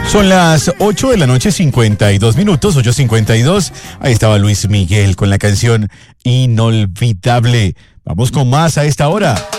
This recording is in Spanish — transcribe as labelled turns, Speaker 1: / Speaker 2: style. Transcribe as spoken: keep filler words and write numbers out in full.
Speaker 1: Son las ocho de la noche, cincuenta y dos minutos, ocho cincuenta y dos. Ahí estaba Luis Miguel con la canción Inolvidable. Vamos con más a esta hora.